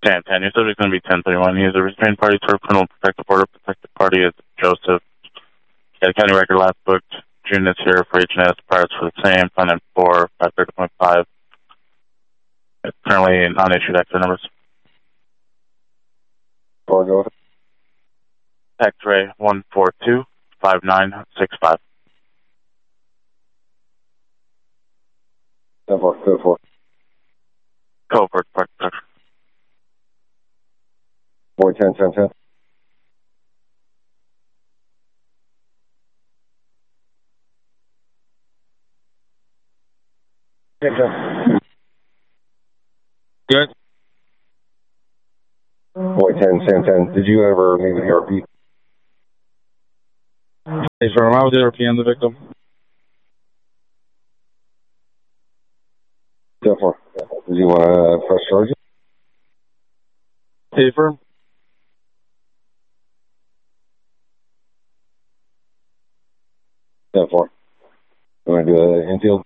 10-10. Your subject is going to be 1031. He is a restrained party, served criminal protective order. Protective party is Joseph. He had a county record last booked June this year for H&S. Priors for the same. Fund in 4, 530.5. It's currently non-issued extra numbers. Or go with it. X-ray 1425965. 10-4. Covert park protection. Boy 10-10-10. Good. Boy 10-10-10. Did you ever leave the ERP? Hey, firm, I was the RP on the victim. 10-4. Did you want to press charges? Hey, firm. 10-4. You want to do an infield?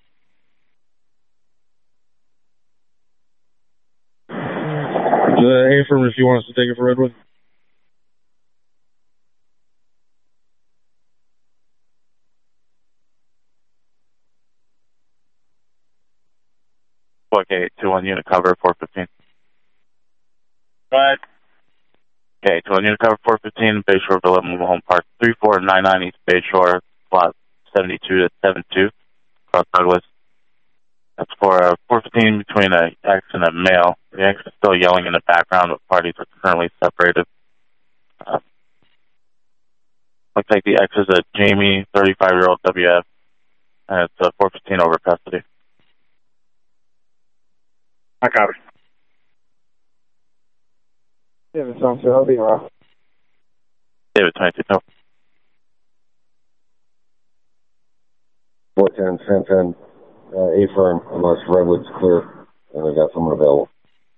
Hey, firm, if you want us to take it for Redwood. Okay, 2-1 unit cover 415. Go ahead. Okay, 2-1 unit cover 415, Bayshore Villa Mobile Home Park 3499 East Bayshore, plot 72 to 72, across Douglas. That's for 415 between a X and a male. The X is still yelling in the background, but parties are currently separated. Looks like the X is a Jamie, 35-year-old WF, and it's 415 over custody. I got it. David, sounds good. I'll be around. David, 22, no. Boy 10-10-10. A-firm, unless Redwood's clear and we got someone available.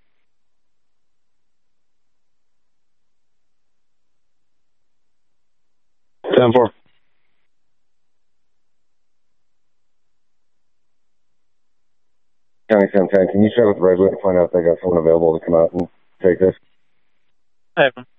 10-4. County 10-10, can you check with Redwood and find out if they got someone available to come out and take this? Hey,